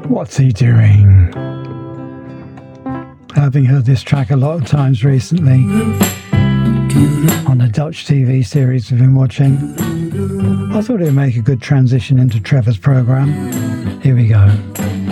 What's he doing? Having heard this track a lot of times recently on a Dutch TV series we've been watching, I thought it would make a good transition into Trevor's programme. Here we go.